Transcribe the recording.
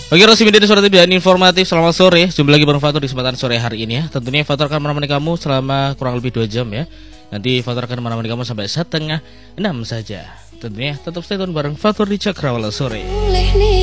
Oke, Rosmini dan Surat dan informatif. Selamat sore. Jumpa lagi bareng Fatur di kesempatan sore hari ini ya. Tentunya Fatur akan menemani kamu selama kurang lebih 2 jam ya. Nanti Fatur akan menemani kamu sampai 5:30 saja. Tentunya tetap stay tune bareng Fatur di Cakrawala sore.